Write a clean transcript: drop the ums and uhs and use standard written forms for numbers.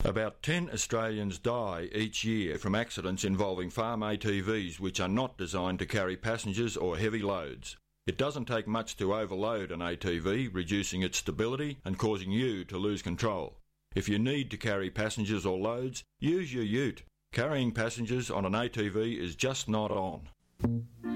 About 10 Australians die each year from accidents involving farm ATVs which are not designed to carry passengers or heavy loads. It doesn't take much to overload an ATV, reducing its stability and causing you to lose control. If you need to carry passengers or loads, use your ute. Carrying passengers on an ATV is just not on.